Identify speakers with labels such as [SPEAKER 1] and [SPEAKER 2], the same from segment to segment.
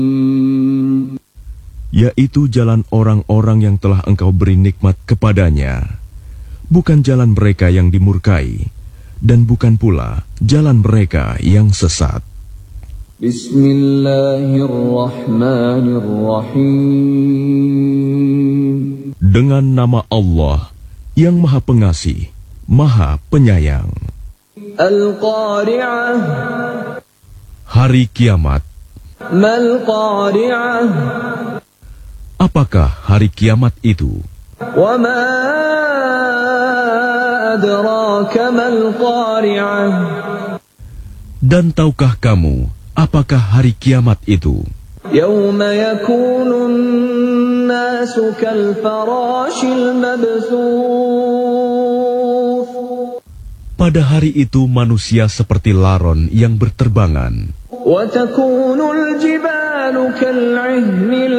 [SPEAKER 1] yaitu jalan orang-orang yang telah Engkau beri nikmat kepadanya, bukan jalan mereka yang dimurkai, dan bukan pula jalan mereka yang sesat.
[SPEAKER 2] Bismillahirrahmanirrahim.
[SPEAKER 1] Dengan nama Allah yang Maha Pengasih, Maha Penyayang.
[SPEAKER 2] Al-Qari'ah.
[SPEAKER 1] Hari Kiamat.
[SPEAKER 2] Mal-Qari'ah.
[SPEAKER 1] Apakah hari kiamat itu?
[SPEAKER 2] Wa ma adraka mal-Qari'ah.
[SPEAKER 1] Dan tahukah kamu apakah hari kiamat itu?
[SPEAKER 2] Yawma yakunun nasu kal-farashil mabthuth.
[SPEAKER 1] Pada hari itu manusia seperti laron yang berterbangan.
[SPEAKER 2] Wa takunul jibalu kal-'ihnil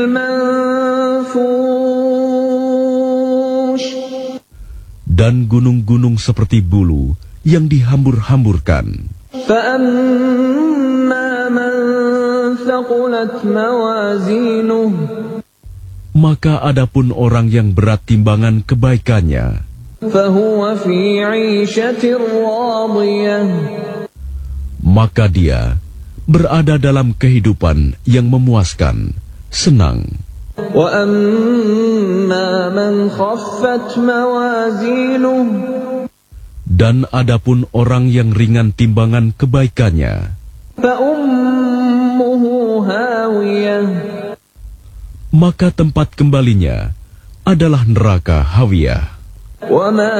[SPEAKER 2] manfush.
[SPEAKER 1] Dan gunung-gunung seperti bulu yang dihambur-hamburkan.
[SPEAKER 2] Fa amma man thaqulat mawazinuh.
[SPEAKER 1] Maka adapun orang yang berat timbangan kebaikannya,
[SPEAKER 2] Fahuwa fi 'ishatir radiyah.
[SPEAKER 1] maka dia berada dalam kehidupan yang memuaskan, senang.
[SPEAKER 2] Wa amma man khaffat mawazinuh.
[SPEAKER 1] Dan adapun orang yang ringan timbangan kebaikannya,
[SPEAKER 2] Fa ummuhu hawiyah.
[SPEAKER 1] maka tempat kembalinya adalah neraka hawiyah.
[SPEAKER 2] Wa ma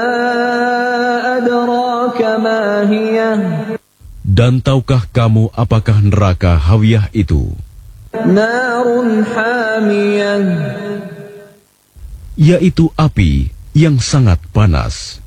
[SPEAKER 2] adraka ma hiyah.
[SPEAKER 1] Dan tahukah kamu apakah neraka hawiyah itu?
[SPEAKER 2] Narun hamiyah.
[SPEAKER 1] Yaitu api yang sangat panas.